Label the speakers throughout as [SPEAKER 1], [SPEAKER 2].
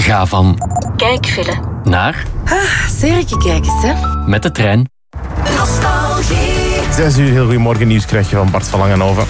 [SPEAKER 1] Ga van
[SPEAKER 2] kijkfile
[SPEAKER 1] naar
[SPEAKER 3] Serietje kijken, hè?
[SPEAKER 1] met de trein.
[SPEAKER 2] Nostalgie.
[SPEAKER 4] 6 uur, heel goedemorgen, nieuws krijg je van Bart van Langenhoven.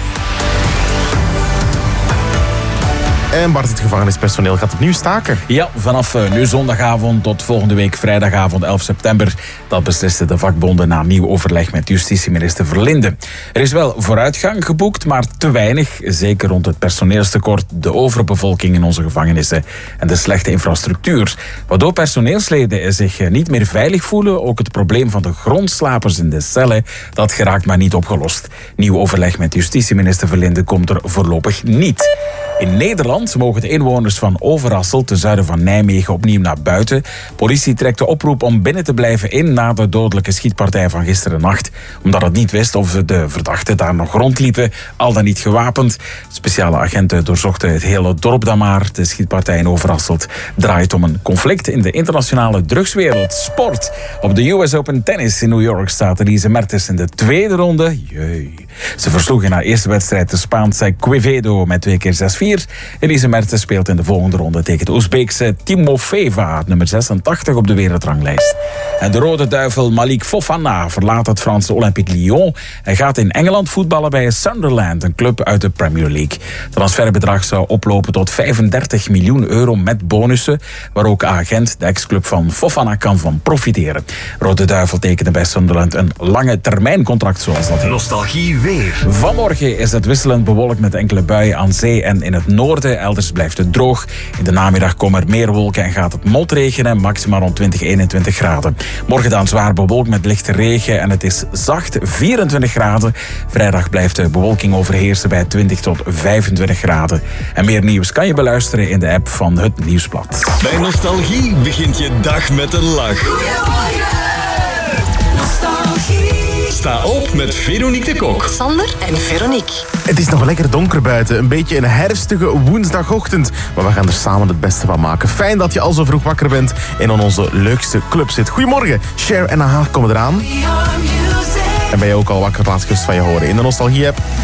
[SPEAKER 4] En Bart, het gevangenispersoneel gaat opnieuw staken.
[SPEAKER 5] Ja, vanaf nu zondagavond tot volgende week vrijdagavond 11 september. Dat beslisten de vakbonden na nieuw overleg met justitieminister Verlinde. Er is wel vooruitgang geboekt, maar te weinig. Zeker rond het personeelstekort, de overbevolking in onze gevangenissen en de slechte infrastructuur. Waardoor personeelsleden zich niet meer veilig voelen. Ook het probleem van de grondslapers in de cellen, dat geraakt maar niet opgelost. Nieuw overleg met justitieminister Verlinde komt er voorlopig niet. In Nederland mogen de inwoners van Overasselt, ten zuiden van Nijmegen, opnieuw naar buiten. Politie trekt de oproep om binnen te blijven in na de dodelijke schietpartij van gisterennacht. Omdat het niet wist of de verdachten daar nog rondliepen, al dan niet gewapend. Speciale agenten doorzochten het hele dorp dan maar. De schietpartij in Overasselt draait om een conflict in de internationale drugswereld. Sport. Op de US Open Tennis in New York staat Elise Mertens in de tweede ronde. Ze versloeg in haar eerste wedstrijd de Spaanse Quevedo met 2 keer 6-4. Elise Mertens speelt in de volgende ronde tegen de Oezbeekse Timofeva, nummer 86 op de wereldranglijst. En de Rode Duivel Malik Fofana verlaat het Franse Olympique Lyon. Hij gaat in Engeland voetballen bij Sunderland, een club uit de Premier League. Het transferbedrag zou oplopen tot €35 miljoen met bonussen, waar ook agent, de ex-club van Fofana, kan van profiteren. Rode Duivel tekende bij Sunderland een lange termijncontract, zoals dat heet.
[SPEAKER 6] Nostalgie weer.
[SPEAKER 5] Vanmorgen is het wisselend bewolkt met enkele buien aan zee en in het noorden. Elders blijft het droog. In de namiddag komen er meer wolken en gaat het motregenen, maximaal rond 20-21 graden. Morgen dan zwaar bewolkt met lichte regen en het is zacht, 24 graden. Vrijdag blijft de bewolking overheersen bij 20 tot 25 graden. En meer nieuws kan je beluisteren in de app van het Nieuwsblad.
[SPEAKER 6] Bij Nostalgie begint je dag met een lach.
[SPEAKER 2] Goedemorgen. Nostalgie.
[SPEAKER 6] Sta op met Veronique de Kok.
[SPEAKER 3] Sander en Veronique.
[SPEAKER 4] Het is nog lekker donker buiten. Een beetje een herfstige woensdagochtend. Maar we gaan er samen het beste van maken. Fijn dat je al zo vroeg wakker bent en aan onze leukste club zit. Goedemorgen. Cher en Aha komen eraan. En ben je ook al wakker? Laat gerust van je horen in de Nostalgie-app.